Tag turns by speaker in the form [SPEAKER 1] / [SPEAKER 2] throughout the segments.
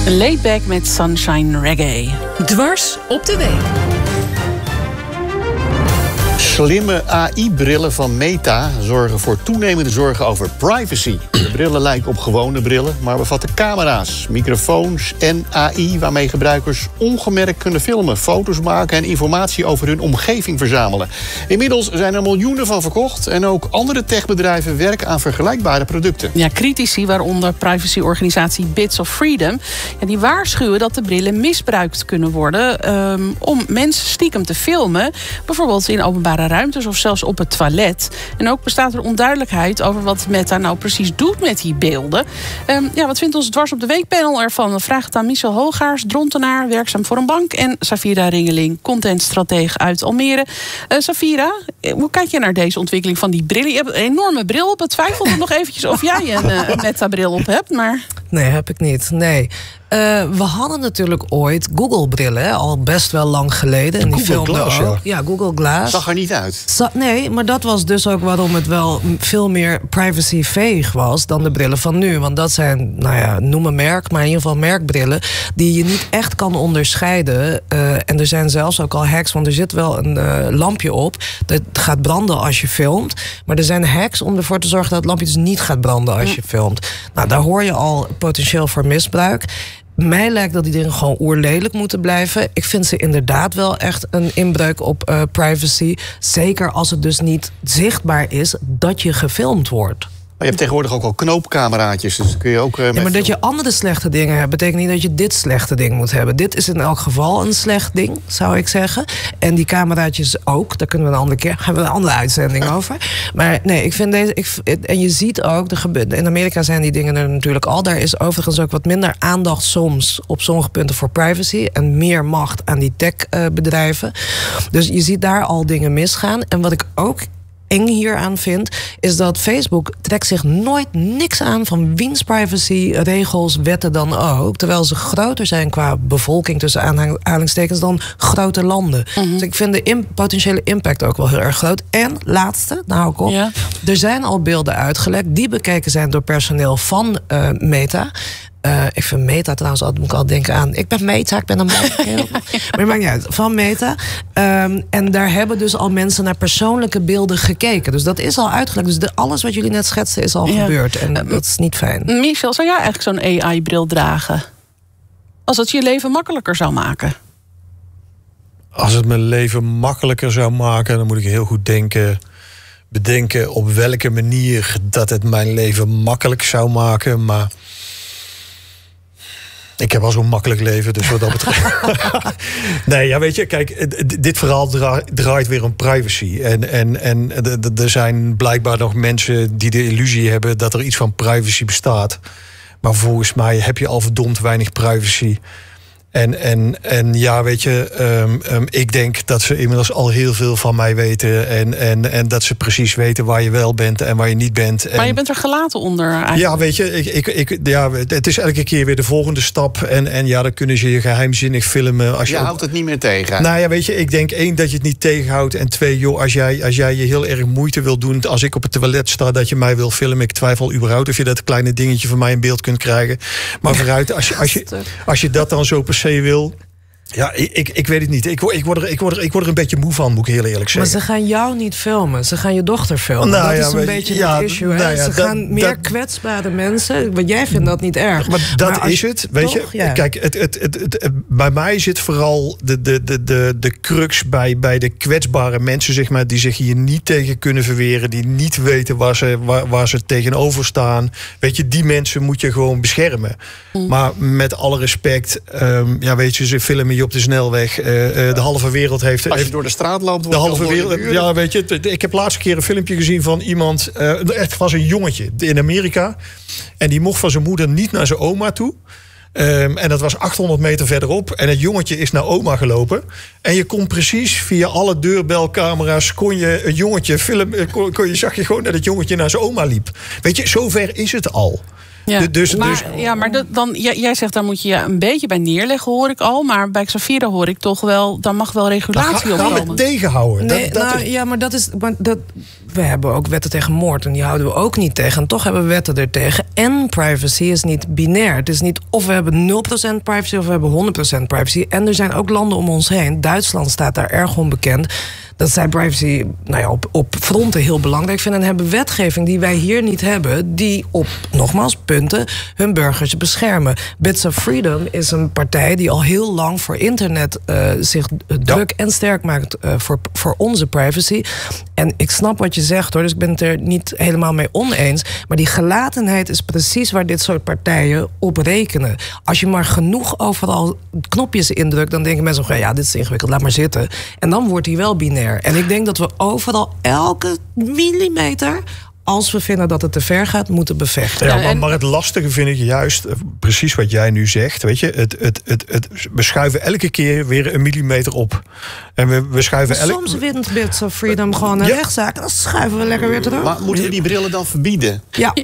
[SPEAKER 1] Laidback met Sunshine Reggae.
[SPEAKER 2] Dwars op de week.
[SPEAKER 3] Slimme AI-brillen van Meta zorgen voor toenemende zorgen over privacy. De brillen lijken op gewone brillen, maar bevatten camera's, microfoons en AI... waarmee gebruikers ongemerkt kunnen filmen, foto's maken en informatie over hun omgeving verzamelen. Inmiddels zijn er miljoenen van verkocht en ook andere techbedrijven werken aan vergelijkbare producten.
[SPEAKER 1] Ja, critici, waaronder privacyorganisatie Bits of Freedom, die waarschuwen dat de brillen misbruikt kunnen worden om mensen stiekem te filmen, bijvoorbeeld in openbare ruimtes of zelfs op het toilet. En ook bestaat er onduidelijkheid over wat Meta nou precies doet met die beelden. Wat vindt ons Dwars op de Week panel ervan? We vragen het aan Michel Hoogaars, drontenaar, werkzaam voor een bank, en Safira Ringeling, contentstratege uit Almere. Safira, hoe kijk je naar deze ontwikkeling van die brillen? Je hebt een enorme bril op. Het twijfelde nog eventjes of jij een Meta-bril op hebt, maar...
[SPEAKER 4] Nee, heb ik niet. Nee. We hadden natuurlijk ooit Google-brillen, al best wel lang geleden. En die
[SPEAKER 3] Google Glass,
[SPEAKER 4] ook. Ja, Google Glass.
[SPEAKER 3] Zag er niet uit.
[SPEAKER 4] Nee, maar dat was dus ook waarom het wel veel meer privacy-veeg was dan de brillen van nu. Want dat zijn, noem een merk, maar in ieder geval merkbrillen die je niet echt kan onderscheiden. En er zijn zelfs ook al hacks, want er zit wel een lampje op. Dat gaat branden als je filmt. Maar er zijn hacks om ervoor te zorgen dat het lampje dus niet gaat branden als je filmt. Nou, daar hoor je al potentieel voor misbruik. Mij lijkt dat die dingen gewoon oerlelijk moeten blijven. Ik vind ze inderdaad wel echt een inbreuk op privacy. Zeker als het dus niet zichtbaar is dat je gefilmd wordt.
[SPEAKER 3] Maar je hebt tegenwoordig ook al knoopcameraatjes, dus dan kun je ook...
[SPEAKER 4] maar dat je andere slechte dingen hebt, betekent niet dat je dit slechte ding moet hebben. Dit is in elk geval een slecht ding, zou ik zeggen. En die cameraatjes ook, daar kunnen we een andere keer, hebben we een andere uitzending over. Maar nee, ik vind deze... en je ziet ook, in Amerika zijn die dingen er natuurlijk al. Daar is overigens ook wat minder aandacht soms op sommige punten voor privacy en meer macht aan die techbedrijven. Dus je ziet daar al dingen misgaan. En wat ik ook eng hieraan vind, is dat Facebook trekt zich nooit niks aan van wiens privacy, regels, wetten dan ook. Terwijl ze groter zijn qua bevolking, tussen aanhalingstekens, dan grote landen. Dus ik vind de potentiële impact ook wel heel erg groot. En laatste, nou hou ik op. Ja. Er zijn al beelden uitgelekt die bekeken zijn door personeel van Meta. Ik vind Meta trouwens, altijd moet ik al denken aan... Ik ben Meta, ik ben een man. Maar maakt niet uit. Van Meta. En daar hebben dus al mensen naar persoonlijke beelden gekeken. Dus dat is al uitgelekt. Dus alles wat jullie net schetsten is al gebeurd. En dat is niet fijn.
[SPEAKER 1] Michel, zou jij eigenlijk zo'n AI-bril dragen? Als het je leven makkelijker zou maken?
[SPEAKER 5] Als het mijn leven makkelijker zou maken, dan moet ik heel goed bedenken op welke manier dat het mijn leven makkelijk zou maken. Maar ik heb al zo'n makkelijk leven, dus wat dat betreft. Nee, ja, weet je, kijk, dit verhaal draait weer om privacy. En er zijn blijkbaar nog mensen die de illusie hebben dat er iets van privacy bestaat. Maar volgens mij heb je al verdomd weinig privacy. En ja, weet je, ik denk dat ze inmiddels al heel veel van mij weten. En dat ze precies weten waar je wel bent en waar je niet bent.
[SPEAKER 1] Maar je bent er gelaten onder eigenlijk.
[SPEAKER 5] Ja, weet je, het is elke keer weer de volgende stap. En ja, dan kunnen ze je geheimzinnig filmen. Als je
[SPEAKER 3] houdt het niet meer tegen.
[SPEAKER 5] Nou ja, weet je, ik denk 1, dat je het niet tegenhoudt. En 2, joh, als jij je heel erg moeite wil doen, als ik op het toilet sta, dat je mij wil filmen. Ik twijfel überhaupt of je dat kleine dingetje van mij in beeld kunt krijgen. Maar vooruit, als je dat dan zo per se wil. Ja, ik weet het niet. Ik word er een beetje moe van, moet ik heel eerlijk zeggen.
[SPEAKER 4] Maar ze gaan jou niet filmen. Ze gaan je dochter filmen.
[SPEAKER 5] Nou,
[SPEAKER 4] dat is een beetje het issue. Ze gaan meer kwetsbare mensen. Want jij vindt dat niet erg.
[SPEAKER 5] Maar dat is het. Weet je? Ja. Kijk, bij mij zit vooral de crux bij de kwetsbare mensen, zeg maar, die zich hier niet tegen kunnen verweren, die niet weten waar ze tegenover staan. Weet je, die mensen moet je gewoon beschermen. Maar met alle respect, weet je, ze filmen je op de snelweg. De halve wereld heeft...
[SPEAKER 3] Als je door de straat loopt...
[SPEAKER 5] De halve wereld... Ja, weet je, ik heb laatst een keer een filmpje gezien van iemand... Het was een jongetje in Amerika. En die mocht van zijn moeder niet naar zijn oma toe. En dat was 800 meter verderop. En het jongetje is naar oma gelopen. En je kon precies via alle deurbelcamera's... kon je het jongetje filmen... zag je gewoon dat het jongetje naar zijn oma liep. Weet je, zover is het al.
[SPEAKER 1] Ja, maar jij zegt, daar moet je een beetje bij neerleggen, hoor ik al. Maar bij Safira hoor ik toch wel, daar mag wel regulatie op komen.
[SPEAKER 5] Gaan we tegenhouden.
[SPEAKER 4] Nee, maar dat is... we hebben ook wetten tegen moord. En die houden we ook niet tegen. En toch hebben we wetten ertegen. En privacy is niet binair. Het is niet of we hebben 0% privacy of we hebben 100% privacy. En er zijn ook landen om ons heen. Duitsland staat daar erg onbekend. Dat zij privacy op fronten heel belangrijk vinden. En hebben wetgeving die wij hier niet hebben. Die op, nogmaals, punten hun burgers beschermen. Bits of Freedom is een partij die al heel lang voor internet zich druk en sterk maakt voor onze privacy. En ik snap wat je zegt hoor. Dus ik ben het er niet helemaal mee oneens. Maar die gelatenheid is precies waar dit soort partijen op rekenen. Als je maar genoeg overal knopjes indrukt, dan denken mensen, ja, dit is ingewikkeld, laat maar zitten. En dan wordt die wel binair. En ik denk dat we overal elke millimeter, als we vinden dat het te ver gaat, moeten bevechten.
[SPEAKER 5] Ja, maar het lastige vind ik juist, precies wat jij nu zegt. Weet je, we schuiven elke keer weer een millimeter op. En we schuiven
[SPEAKER 4] soms wint Bits of Freedom gewoon een rechtszaak. Dan schuiven we lekker weer terug.
[SPEAKER 3] Maar moeten we die brillen dan verbieden?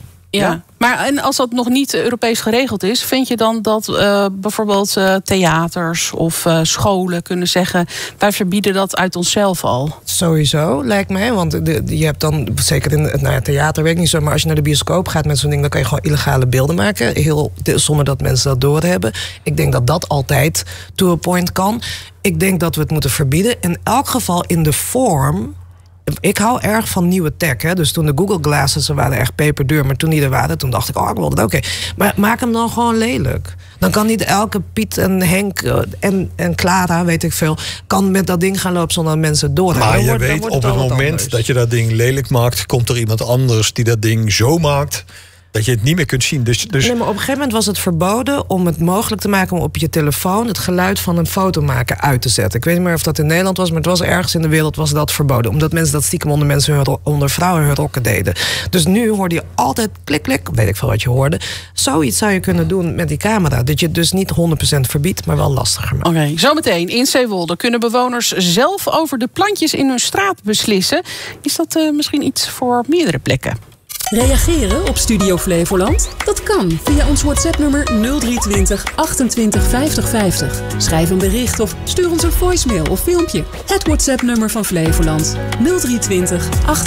[SPEAKER 1] Ja, maar en als dat nog niet Europees geregeld is, vind je dan dat bijvoorbeeld theaters of scholen kunnen zeggen, wij verbieden dat uit onszelf al?
[SPEAKER 4] Sowieso, lijkt mij. Want je hebt dan, zeker in het theater, weet ik niet zo, maar als je naar de bioscoop gaat met zo'n ding, dan kan je gewoon illegale beelden maken. Zonder dat mensen dat doorhebben. Ik denk dat dat altijd to a point kan. Ik denk dat we het moeten verbieden. In elk geval in de vorm. Ik hou erg van nieuwe tech. Hè? Dus toen de Google Glasses, ze waren echt peperduur. Maar toen die er waren, toen dacht ik, ik wil dat oké. Maar maak hem dan gewoon lelijk. Dan kan niet elke Piet en Henk en Clara, weet ik veel, kan met dat ding gaan lopen zonder dat mensen het doorhebben.
[SPEAKER 5] Maar je weet, op het moment dat je dat ding lelijk maakt, komt er iemand anders die dat ding zo maakt dat je het niet meer kunt zien. Dus...
[SPEAKER 4] Nee, maar op een gegeven moment was het verboden om het mogelijk te maken om op je telefoon het geluid van een foto maken uit te zetten. Ik weet niet meer of dat in Nederland was, maar het was ergens in de wereld was dat verboden. Omdat mensen dat stiekem onder vrouwen hun rokken deden. Dus nu hoorde je altijd klik, klik, weet ik veel wat je hoorde. Zoiets zou je kunnen doen met die camera. Dat je het dus niet 100% verbiedt, maar wel lastiger maakt.
[SPEAKER 1] Oké, zometeen in Zeewolde kunnen bewoners zelf over de plantjes in hun straat beslissen. Is dat misschien iets voor meerdere plekken?
[SPEAKER 2] Reageren op Studio Flevoland? Dat kan via ons WhatsApp-nummer 0320 28 50 50. Schrijf een bericht of stuur ons een voicemail of filmpje. Het WhatsApp-nummer van Flevoland 0320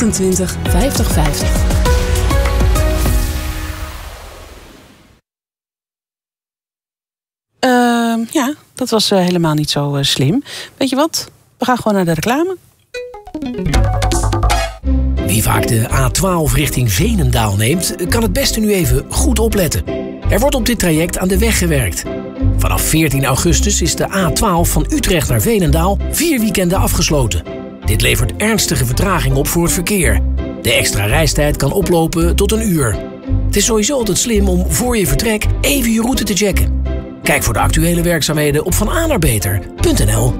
[SPEAKER 2] 28 50 50.
[SPEAKER 1] Ja, dat was helemaal niet zo slim. Weet je wat? We gaan gewoon naar de reclame.
[SPEAKER 6] Wie vaak de A12 richting Veenendaal neemt, kan het beste nu even goed opletten. Er wordt op dit traject aan de weg gewerkt. Vanaf 14 augustus is de A12 van Utrecht naar Veenendaal 4 weekenden afgesloten. Dit levert ernstige vertraging op voor het verkeer. De extra reistijd kan oplopen tot 1 uur. Het is sowieso altijd slim om voor je vertrek even je route te checken. Kijk voor de actuele werkzaamheden op vananaarbeter.nl.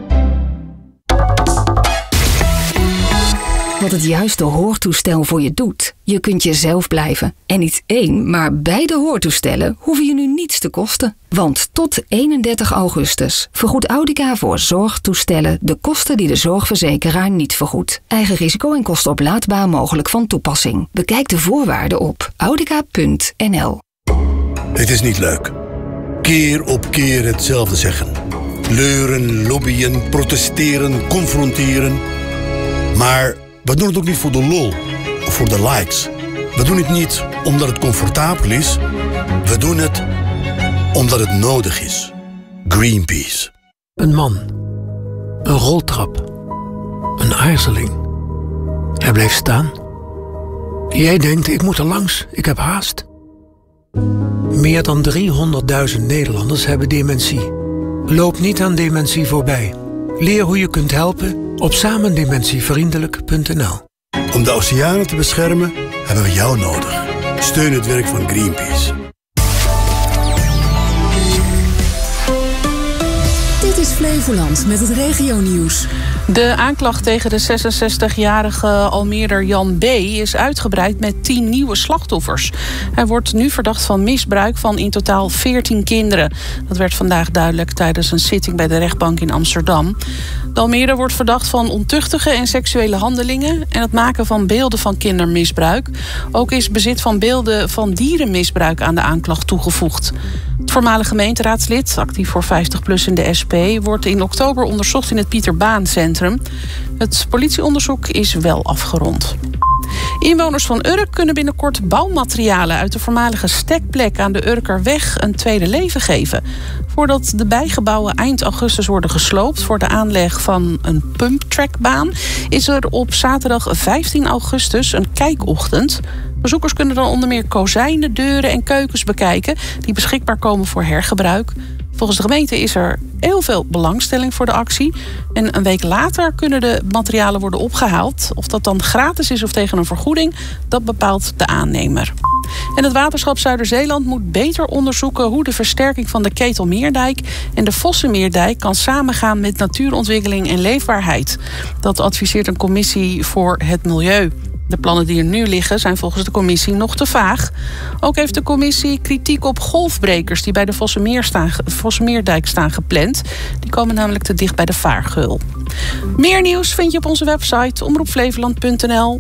[SPEAKER 7] Wat het juiste hoortoestel voor je doet. Je kunt jezelf blijven. En niet 1, maar beide hoortoestellen hoeven je nu niets te kosten. Want tot 31 augustus vergoedt Audica voor zorgtoestellen de kosten die de zorgverzekeraar niet vergoedt. Eigen risico en kosten oplaadbaar mogelijk van toepassing. Bekijk de voorwaarden op audica.nl.
[SPEAKER 8] Het is niet leuk. Keer op keer hetzelfde zeggen. Leuren, lobbyen, protesteren, confronteren. Maar we doen het ook niet voor de lol of voor de likes. We doen het niet omdat het comfortabel is. We doen het omdat het nodig is. Greenpeace.
[SPEAKER 9] Een man. Een roltrap. Een aarzeling. Hij blijft staan. Jij denkt, ik moet er langs, ik heb haast. Meer dan 300.000 Nederlanders hebben dementie. Loop niet aan dementie voorbij. Leer hoe je kunt helpen op samendementievriendelijk.nl.
[SPEAKER 8] Om de oceanen te beschermen hebben we jou nodig. Steun het werk van Greenpeace.
[SPEAKER 2] Dit is Flevoland met het regionieuws.
[SPEAKER 1] De aanklacht tegen de 66-jarige Almeerder Jan B. is uitgebreid met 10 nieuwe slachtoffers. Hij wordt nu verdacht van misbruik van in totaal 14 kinderen. Dat werd vandaag duidelijk tijdens een zitting bij de rechtbank in Amsterdam. De Almeerder wordt verdacht van ontuchtige en seksuele handelingen en het maken van beelden van kindermisbruik. Ook is bezit van beelden van dierenmisbruik aan de aanklacht toegevoegd. Het voormalige gemeenteraadslid, actief voor 50PLUS in de SP, mee wordt in oktober onderzocht in het Pieter Baan Centrum. Het politieonderzoek is wel afgerond. Inwoners van Urk kunnen binnenkort bouwmaterialen uit de voormalige stekplek aan de Urkerweg een tweede leven geven. Voordat de bijgebouwen eind augustus worden gesloopt voor de aanleg van een pumptrackbaan, is er op zaterdag 15 augustus een kijkochtend. Bezoekers kunnen dan onder meer kozijnen, deuren en keukens bekijken die beschikbaar komen voor hergebruik. Volgens de gemeente is er heel veel belangstelling voor de actie. En een week later kunnen de materialen worden opgehaald. Of dat dan gratis is of tegen een vergoeding, dat bepaalt de aannemer. En het waterschap Zuiderzeeland moet beter onderzoeken hoe de versterking van de Ketelmeerdijk en de Vossenmeerdijk kan samengaan met natuurontwikkeling en leefbaarheid. Dat adviseert een commissie voor het milieu. De plannen die er nu liggen zijn volgens de commissie nog te vaag. Ook heeft de commissie kritiek op golfbrekers die bij de Vossenmeerdijk staan gepland. Die komen namelijk te dicht bij de vaargeul. Meer nieuws vind je op onze website omroepflevoland.nl.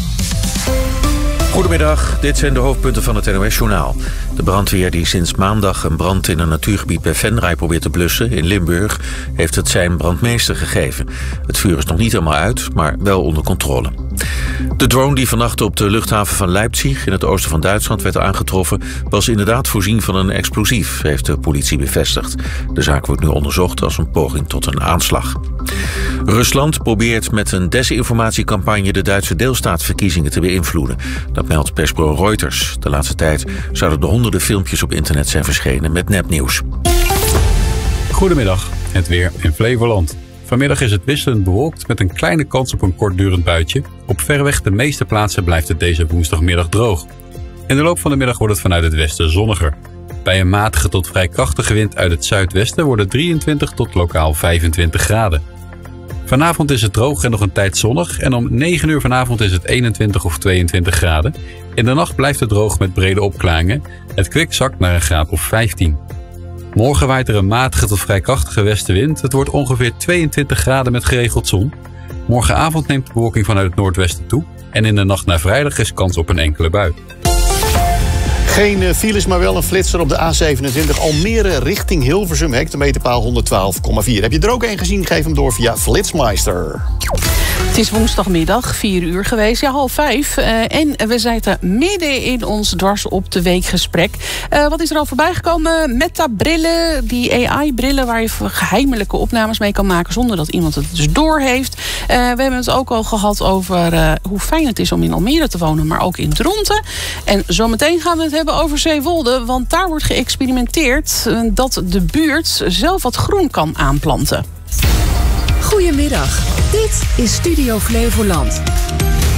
[SPEAKER 10] Goedemiddag, dit zijn de hoofdpunten van het NOS-journaal. De brandweer die sinds maandag een brand in een natuurgebied bij Venray probeert te blussen in Limburg, heeft het zijn brandmeester gegeven. Het vuur is nog niet helemaal uit, maar wel onder controle. De drone die vannacht op de luchthaven van Leipzig in het oosten van Duitsland werd aangetroffen, was inderdaad voorzien van een explosief, heeft de politie bevestigd. De zaak wordt nu onderzocht als een poging tot een aanslag. Rusland probeert met een desinformatiecampagne de Duitse deelstaatsverkiezingen te beïnvloeden. Dat meldt persbureau Reuters. De laatste tijd zouden er honderden filmpjes op internet zijn verschenen met nepnieuws.
[SPEAKER 11] Goedemiddag, het weer in Flevoland. Vanmiddag is het wisselend bewolkt met een kleine kans op een kortdurend buitje. Op verreweg de meeste plaatsen blijft het deze woensdagmiddag droog. In de loop van de middag wordt het vanuit het westen zonniger. Bij een matige tot vrij krachtige wind uit het zuidwesten wordt het 23 tot lokaal 25 graden. Vanavond is het droog en nog een tijd zonnig en om 9 uur vanavond is het 21 of 22 graden. In de nacht blijft het droog met brede opklaringen. Het kwik zakt naar een graad of 15. Morgen waait er een matige tot vrij krachtige westenwind. Het wordt ongeveer 22 graden met geregeld zon. Morgenavond neemt de bewolking vanuit het noordwesten toe. En in de nacht naar vrijdag is kans op een enkele bui.
[SPEAKER 3] Geen files, maar wel een flitser op de A27 Almere richting Hilversum. Hectometerpaal 112,4. Heb je er ook een gezien? Geef hem door via Flitsmeister.
[SPEAKER 1] Het is woensdagmiddag, 4 uur geweest, ja 4:30. En we zitten midden in ons dwars op de week gesprek. Wat is er al voorbij gekomen? Meta-brillen, die AI-brillen waar je geheimelijke opnames mee kan maken zonder dat iemand het dus door heeft. We hebben het ook al gehad over hoe fijn het is om in Almere te wonen, maar ook in Dronten. En zometeen gaan we het hebben over Zeewolde, want daar wordt geëxperimenteerd dat de buurt zelf wat groen kan aanplanten.
[SPEAKER 2] Goedemiddag, dit is Studio Flevoland.